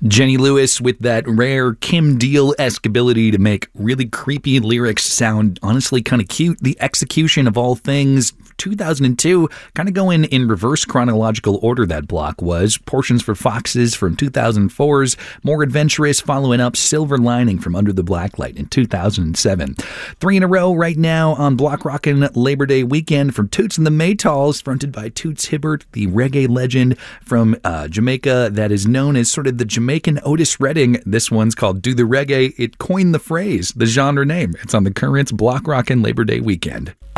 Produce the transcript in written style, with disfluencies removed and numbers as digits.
Jenny Lewis with that rare Kim Deal-esque ability to make really creepy lyrics sound honestly kind of cute. The execution of all things. 2002, kind of going in reverse chronological order that block was. Portions for Foxes from 2004's more adventurous, following up Silver Lining from Under the Blacklight in 2007. 3 in a row right now on Block Rockin' Labor Day weekend from Toots and the Maytals, fronted by Toots Hibbert, the reggae legend from Jamaica that is known as sort of the Jamaican Otis Redding. This one's called Do the Reggae. It coined the phrase, the genre name. It's on the Currents Block Rockin' Labor Day weekend.